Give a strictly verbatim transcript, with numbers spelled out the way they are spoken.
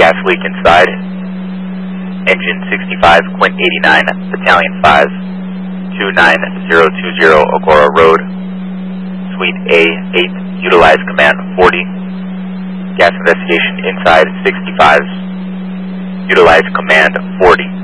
gas leak inside. Engine sixty-five, Quint eighty-nine, Battalion five, two nine zero two zero Agora Road, Suite A eight, utilize command forty. Gas investigation inside sixty-five, utilize command forty.